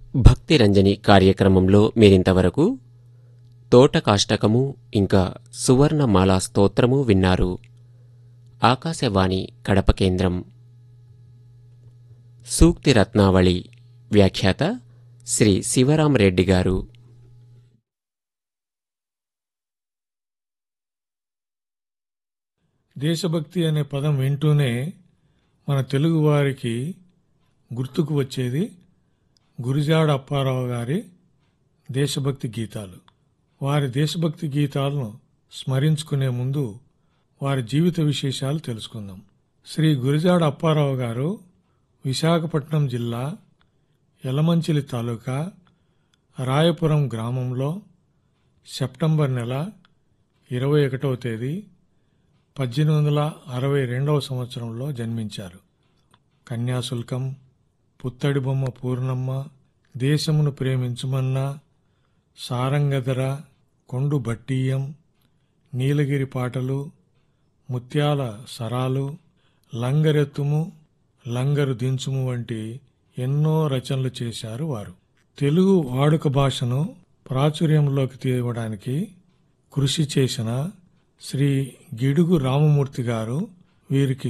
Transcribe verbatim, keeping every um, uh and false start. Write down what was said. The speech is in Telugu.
భక్తి రంజని కార్యక్రమంలో మీరింతవరకు తోటకాష్టకము ఇంకా సువర్ణమాలా స్తోత్రము విన్నారు. ఆకాశవాణి కడప కేంద్రం. సూక్తి రత్నావళి వ్యాఖ్యాత శ్రీ శివరామరెడ్డి గారు. దేశభక్తి అనే పదం వింటూనే మన తెలుగువారికి గుర్తుకు వచ్చేది గురిజాడ అప్పారావు గారి దేశభక్తి గీతాలు. వారి దేశభక్తి గీతాలను స్మరించుకునే ముందు వారి జీవిత విశేషాలు తెలుసుకుందాం. శ్రీ గురిజాడ అప్పారావు గారు విశాఖపట్నం జిల్లా యలమంచిలి తాలూకా రాయపురం గ్రామంలో సెప్టెంబర్ నెల ఇరవై ఒకటవ తేదీ పద్దెనిమిది వందల అరవై రెండవ సంవత్సరంలో జన్మించారు. కన్యాశుల్కం, పుత్తడి బొమ్మ పూర్ణమ్మ, దేశమును ప్రేమించుమన్నా, సారంగధర, కొండు బట్టీయం, నీలగిరి పాటలు, ముత్యాల సరాలు, లంగరెత్తుము, లంగరు దించుము వంటి ఎన్నో రచనలు చేశారు వారు. తెలుగు వాడుక భాషను ప్రాచుర్యంలోకి తేవడానికి కృషి చేసిన శ్రీ గిడుగు రామమూర్తి గారు వీరికి